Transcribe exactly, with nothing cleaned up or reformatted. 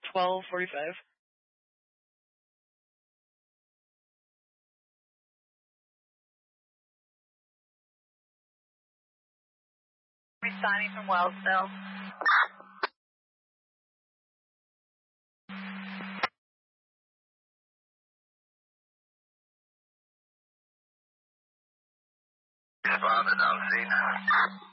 twelve forty-five. Resigning from Wellsville. Bob is on scene.